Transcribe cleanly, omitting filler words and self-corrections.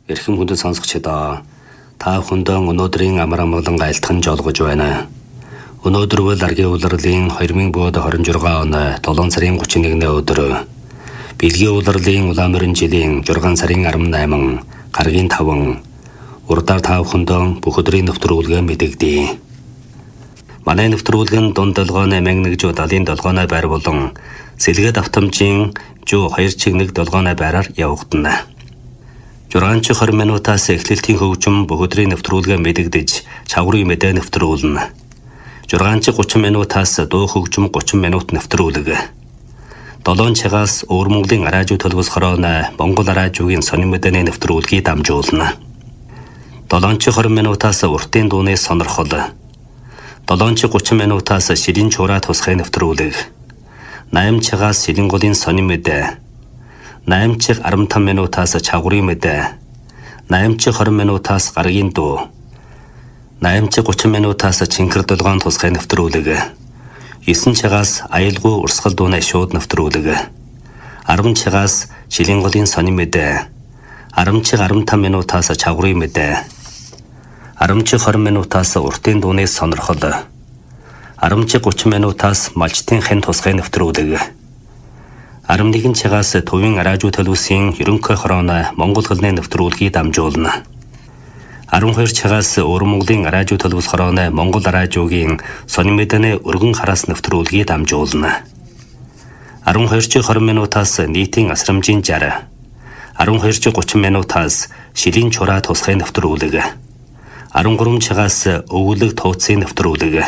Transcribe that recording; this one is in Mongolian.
Эрхэм хүндэт сонсогчдоо та бүхэндээ өнөөдрийн амар амгалан айлтхан жолгож байна. Өнөөдөр бол аргийн улирлын 2026 оны 7 сарын 31-ний өдөр. Бэлгийн улирлын улаан жилийн 6 сарын 18, гаргийн 5. Урдаар та бүхэндээ бүх өдрийн нэвтрүүлгээ мэдэгдэе. Манай нэвтрүүлэг нь дунд долгооны 1170 долгооны байр болон сэлгээд автомжийн 2 долгооны байраар явагдана. 6-20 минутаас эхлэлтийн хөгжим бүх өдрийн нэвтрүүлгээ мэдэгдэж, чаврын мэдээ нэвтрүүлнэ. 6-30 минутаас дуу хөгжим 30 минут нэвтрүүлэг. 7 цагаас Өвөр Монголын радио төлөвлөс хорооны Монгол радиогийн сонин мэдээний нэвтрүүлгийг дамжуулна. 7-20 минутаас уртын дууны сонирхол. 7-30 минутаас ширийн чураа тусгай нэвтрүүлэг. 8 цагаас шилэн голын сонин мэдээ. 8-15 минутаас чаврын мэдээ. 8-20 минутаас гаргийн дуу. 8-30 минутаас чингэр долгоон тусгай нэвтрүүлэг. 9 цагаас аюулгүй урсгал дууны шууд нэвтрүүлэг. 10 цагаас шилэн голын сонин мэдээ. 10-15 минутаас чаврын мэдээ. 10-20 минутаас уртын дууны сонирхол. 10-30 минутаас малчтын хэн тусгай нэвтрүүлэг. 11 цагаас төвийн радио төлөвлөсийн ерөнхий хорооны Монгол хэлний нэвтрүүлгийг дамжуулна. 12 цагаас Өвөр Монголын радио төлөвлөс хорооны Монгол радиогийн сонин мэдээний өргөн хараас нэвтрүүлгийг дамжуулна. 12-20 минутаас нийтийн асрамжийн 60. 12-30 минутаас шилийн чураа тусгай нэвтрүүлэг. 13 цагаас өвөлөг тууцын нэвтрүүлэг.